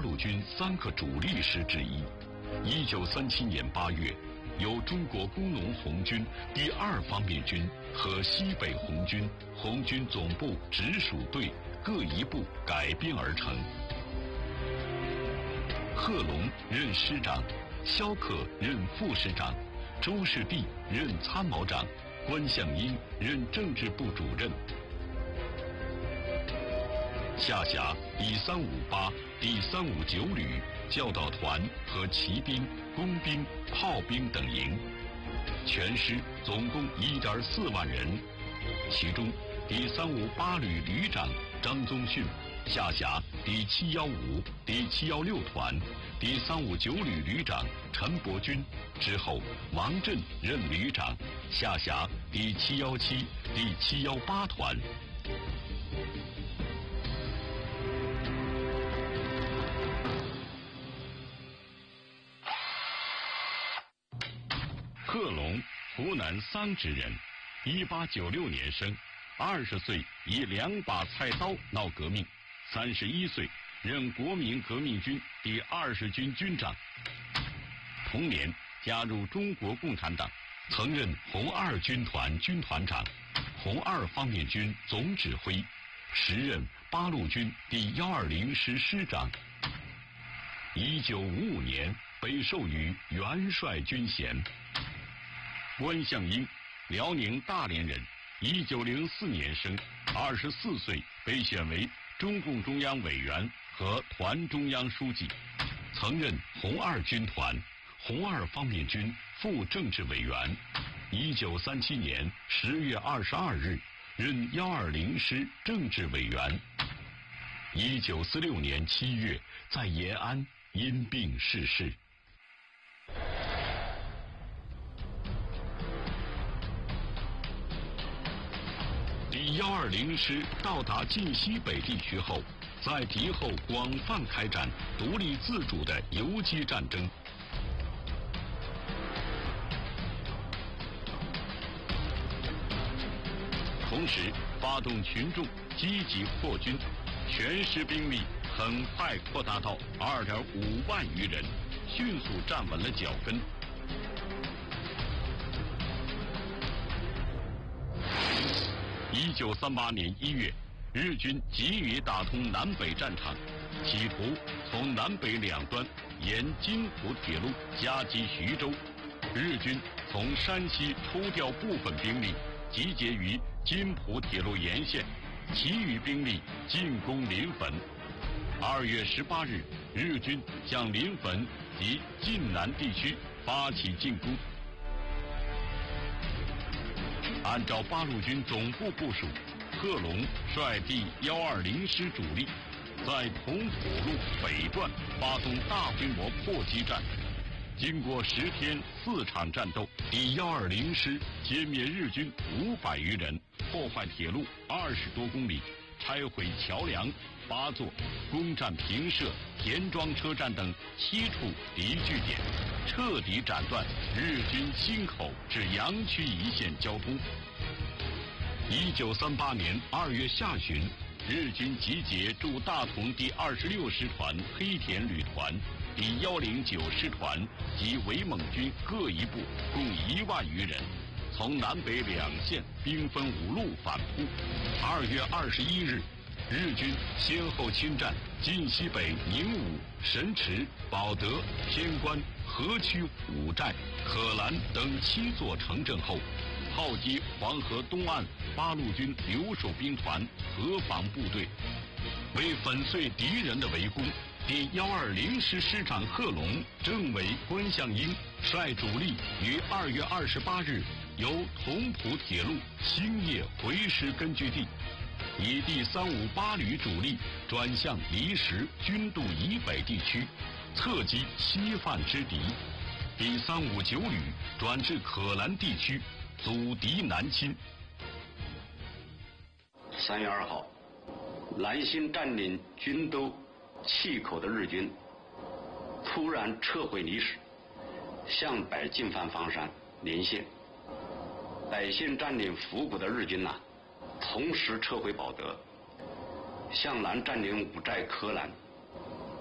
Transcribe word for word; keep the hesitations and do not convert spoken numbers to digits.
路军三个主力师之一。一九三七年八月，由中国工农红军第二方面军和西北红军红军总部直属队各一部改编而成。贺龙任师长，萧可任副师长，周士第任参谋长，关向英任政治部主任。下辖第三五八、第三五九旅教导团和骑兵、工兵、炮兵等营，全师总共 一点四万人。其中，第三五八旅旅长张宗逊下辖第七一五、第七一六团，第三五九旅旅长陈伯钧之后，王震任旅长，下辖第七一七、第七一八团。贺龙，湖南桑植人，一八九六年生，二十岁以两把菜刀闹革命，三十一岁任国民革命军第二十军军长。同年加入中国共产党，曾任红二军团军团长、红二方面军总指挥，时任八路军第一二零师师长。一九五五年被授予元帅军衔。关向英，辽宁大连人，一九零四年生，二十四岁被选为中共中央委员和团中央书记，曾任红二军团、红二方面军副政治委员。一九三七年十月二十二日，任一二零师政治委员。一九四六年七月，在延安因病逝世。第一二零师到达晋西北地区后，在敌后广泛开展独立自主的游击战争。同时，发动群众积极扩军，全师兵力很快扩大到 二点五万余人，迅速站稳了脚跟。一九三八年一月，日军急于打通南北战场，企图从南北两端沿津浦铁路夹击徐州。日军从山西抽调部分兵力，集结于津浦铁路沿线，其余兵力进攻临汾。二月十八日，日军向临汾及晋南地区发起进攻。按照八路军总部部署，贺龙率第一二零师主力在同浦路北段发动大规模破击战。经过十天四场战斗，第一二零师歼灭日军五百余人，破坏铁路二十多公里，拆毁桥梁八座，攻占平社、田庄车站等七处敌据点，彻底斩断日军忻口至阳曲一线交通。一九三八年二月下旬，日军集结驻大同第二十六师团黑田旅团、第一零九师团及伪蒙军各一部，共一万余人，从南北两线兵分五路反扑。二月二十一日，日军先后侵占晋西北宁武、神池、保德、偏关、河曲五寨、可兰等七座城镇后，炮击黄河东岸八路军留守兵团河防部队。为粉碎敌人的围攻，第一二零师师长贺龙、政委关向英率主力于二月二十八日由同蒲铁路兴业回师根据地，以第三五八旅主力转向离石、军渡以北地区，侧击西犯之敌；第三五九旅转至可兰地区，阻敌南侵。 三月二号，兰心占领军都碛口的日军突然撤回离石，向北进犯房山、临县。北线占领府谷的日军呐、啊，同时撤回保德，向南占领五寨、柯兰，